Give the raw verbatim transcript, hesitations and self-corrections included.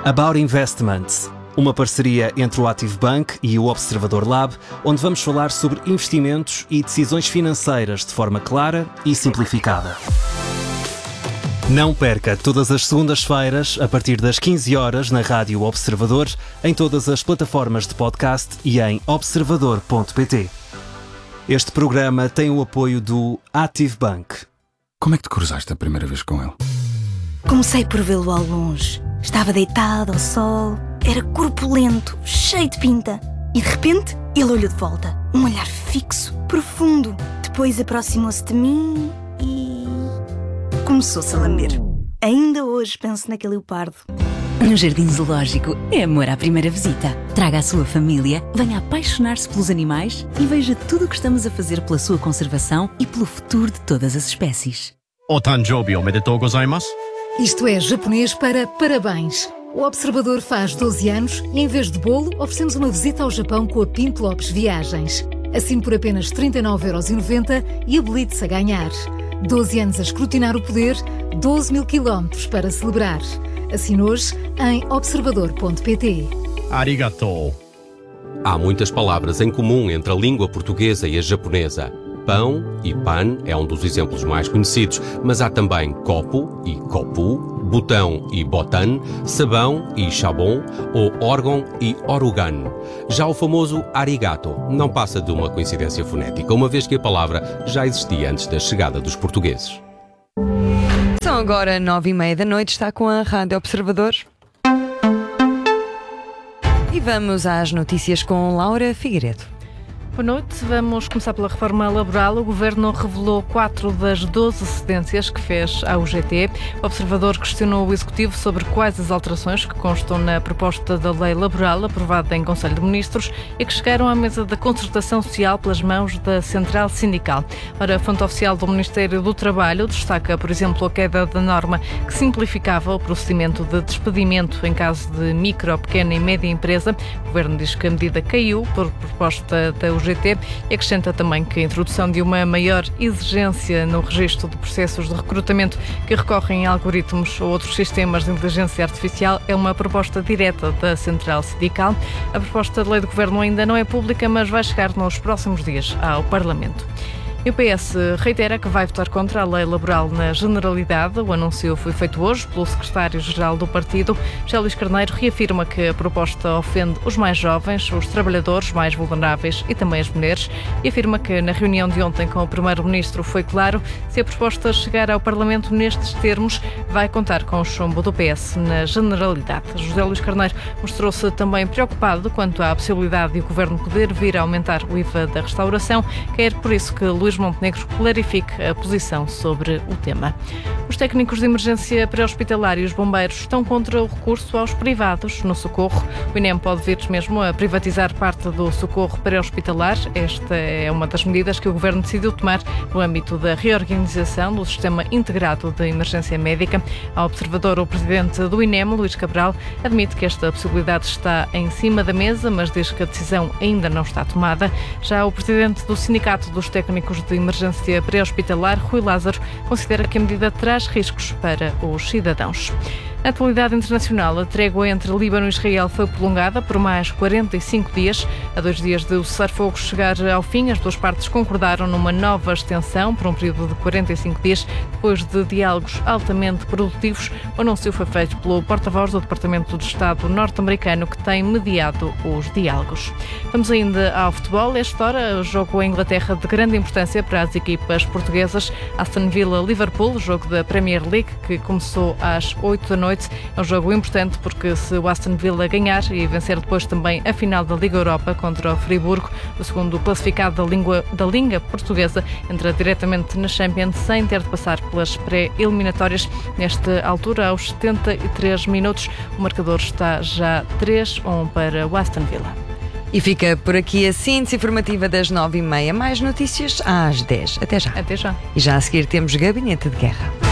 About Investments, uma parceria entre o Active Bank e o Observador Lab, onde vamos falar sobre investimentos e decisões financeiras de forma clara e simplificada. Não perca todas as segundas-feiras, a partir das quinze horas, na Rádio Observador, em todas as plataformas de podcast e em observador ponto pt. Este programa tem o apoio do Active Bank. Como é que te cruzaste a primeira vez com ele? Comecei por vê-lo ao longe. Estava deitado ao sol, era corpulento, cheio de pinta. E de repente, ele olhou de volta. Um olhar fixo, profundo. Depois aproximou-se de mim e... começou-se a lamber. Ainda hoje penso naquele leopardo. Um jardim zoológico é amor à primeira visita. Traga a sua família, venha apaixonar-se pelos animais e veja tudo o que estamos a fazer pela sua conservação e pelo futuro de todas as espécies. Otanjobi omedetou gozaimasu. Isto é japonês para parabéns. O Observador faz doze anos e, em vez de bolo, oferecemos uma visita ao Japão com a Pinto Lopes Viagens. Assine por apenas trinta e nove euros e noventa e habilite-se a ganhar. doze anos a escrutinar o poder, doze mil quilómetros para celebrar. Assine hoje em observador ponto pt. Arigatou. Há muitas palavras em comum entre a língua portuguesa e a japonesa. Pão e pan é um dos exemplos mais conhecidos, mas há também copo e kopu, botão e botan, sabão e shabon ou órgão e orugan. Já o famoso arigato não passa de uma coincidência fonética, uma vez que a palavra já existia antes da chegada dos portugueses. São agora nove e meia da noite, está com a Rádio Observador. E vamos às notícias com Laura Figueiredo. Boa noite. Vamos começar pela reforma laboral. O Governo revelou quatro das doze cedências que fez à U G T. O Observador questionou o Executivo sobre quais as alterações que constam na proposta da lei laboral aprovada em Conselho de Ministros e que chegaram à mesa da concertação social pelas mãos da Central Sindical. Ora, a fonte oficial do Ministério do Trabalho destaca, por exemplo, a queda da norma que simplificava o procedimento de despedimento em caso de micro, pequena e média empresa. O Governo diz que a medida caiu por proposta da U G T e acrescenta também que a introdução de uma maior exigência no registro de processos de recrutamento que recorrem a algoritmos ou outros sistemas de inteligência artificial é uma proposta direta da Central Sindical. A proposta de lei do Governo ainda não é pública, mas vai chegar nos próximos dias ao Parlamento. E o P S reitera que vai votar contra a lei laboral na generalidade. O anúncio foi feito hoje pelo secretário-geral do partido. José Luís Carneiro reafirma que a proposta ofende os mais jovens, os trabalhadores mais vulneráveis e também as mulheres e afirma que na reunião de ontem com o primeiro-ministro foi claro: se a proposta chegar ao Parlamento nestes termos, vai contar com o chumbo do P S na generalidade. José Luís Carneiro mostrou-se também preocupado quanto à possibilidade de o Governo poder vir a aumentar o I V A da restauração. Quer por isso que Luís Montenegro clarifique a posição sobre o tema. Os técnicos de emergência pré-hospitalar e os bombeiros estão contra o recurso aos privados no socorro. O INEM pode vir mesmo a privatizar parte do socorro pré-hospitalar. Esta é uma das medidas que o Governo decidiu tomar no âmbito da reorganização do Sistema Integrado de Emergência Médica. Ao Observador, o presidente do INEM, Luís Cabral, admite que esta possibilidade está em cima da mesa, mas diz que a decisão ainda não está tomada. Já o presidente do Sindicato dos Técnicos de Emergência Pré-Hospitalar, Rui Lázaro, considera que a medida traz riscos para os cidadãos. Na atualidade internacional, a trégua entre Líbano e Israel foi prolongada por mais quarenta e cinco dias. A dois dias de o cessar-fogo chegar ao fim, as duas partes concordaram numa nova extensão por um período de quarenta e cinco dias, depois de diálogos altamente produtivos. O anúncio foi feito pelo porta-voz do Departamento de Estado norte-americano, que tem mediado os diálogos. Vamos ainda ao futebol. Esta hora, o jogo em Inglaterra de grande importância para as equipas portuguesas. Aston Villa-Liverpool, jogo da Premier League, que começou às oito da noite. É um jogo importante porque se o Aston Villa ganhar e vencer depois também a final da Liga Europa contra o Friburgo, o segundo classificado da, língua, da Liga Portuguesa entra diretamente na Champions sem ter de passar pelas pré-eliminatórias. Nesta altura, aos setenta e três minutos, o marcador está já três a um para o Aston Villa. E fica por aqui a síntese informativa das nove e meia. Mais notícias às dez. Até já. Até já. E já a seguir temos Gabinete de Guerra.